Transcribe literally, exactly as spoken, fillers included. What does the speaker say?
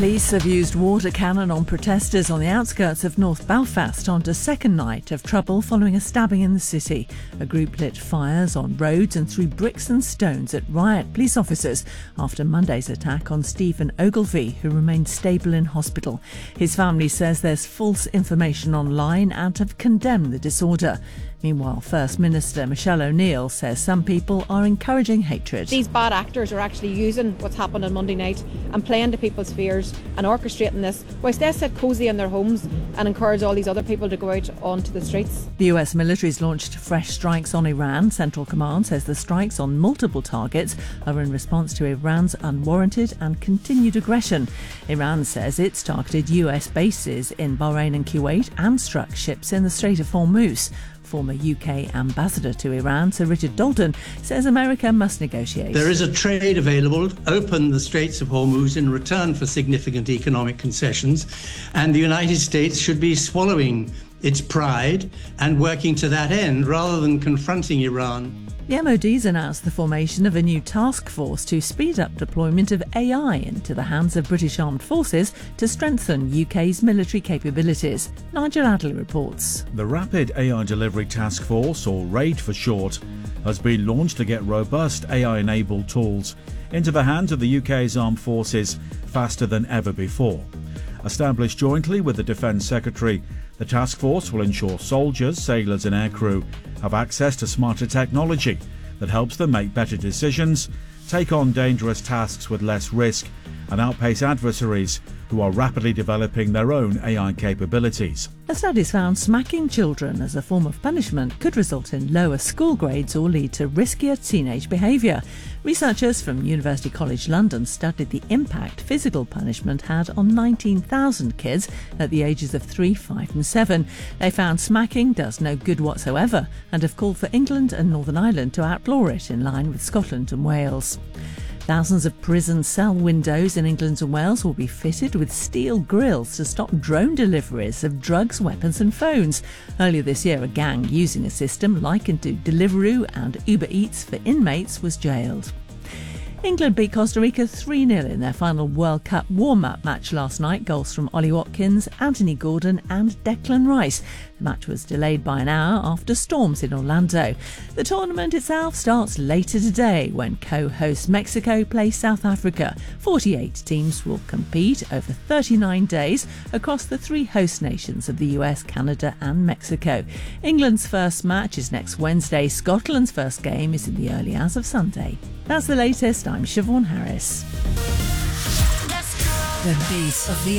Police have used water cannon on protesters on the outskirts of North Belfast on a second night of trouble following a stabbing in the city. A group lit fires on roads and threw bricks and stones at riot police officers after Monday's attack on Stephen Ogilvie, who remains stable in hospital. His family says there's false information online and have condemned the disorder. Meanwhile, First Minister Michelle O'Neill says some people are encouraging hatred. These bad actors are actually using what's happened on Monday night and playing to people's fears and orchestrating this, whilst they sit cosy in their homes and encourage all these other people to go out onto the streets. The U S military's launched fresh strikes on Iran. Central Command says the strikes on multiple targets are in response to Iran's unwarranted and continued aggression. Iran says it's targeted U S bases in Bahrain and Kuwait and struck ships in the Strait of Hormuz. Former U K ambassador to Iran, Sir Richard Dalton, says America must negotiate. There is a trade available. Open the Straits of Hormuz in return for significant economic concessions, and the United States should be swallowing its pride and working to that end rather than confronting Iran. The M O D's announced the formation of a new task force to speed up deployment of A I into the hands of British armed forces to strengthen U K's military capabilities. Nigel Adley reports. The Rapid A I Delivery Task Force, or RAID for short, has been launched to get robust A I-enabled tools into the hands of the U K's armed forces faster than ever before. Established jointly with the Defence Secretary, the task force will ensure soldiers, sailors and aircrew have access to smarter technology that helps them make better decisions, take on dangerous tasks with less risk and outpace adversaries who are rapidly developing their own A I capabilities. A study's found smacking children as a form of punishment could result in lower school grades or lead to riskier teenage behaviour. Researchers from University College London studied the impact physical punishment had on nineteen thousand kids at the ages of three, five and seven. They found smacking does no good whatsoever and have called for England and Northern Ireland to outlaw it in line with Scotland and Wales. Thousands of prison cell windows in England and Wales will be fitted with steel grills to stop drone deliveries of drugs, weapons and phones. Earlier this year, a gang using a system likened to Deliveroo and Uber Eats for inmates was jailed. England beat Costa Rica three nil in their final World Cup warm-up match last night. Goals from Ollie Watkins, Anthony Gordon and Declan Rice. The match was delayed by an hour after storms in Orlando. The tournament itself starts later today when co-host Mexico play South Africa. forty-eight teams will compete over thirty-nine days across the three host nations of the U S, Canada and Mexico. England's first match is next Wednesday. Scotland's first game is in the early hours of Sunday. That's the latest. I'm Siobhan Harris. The beat of the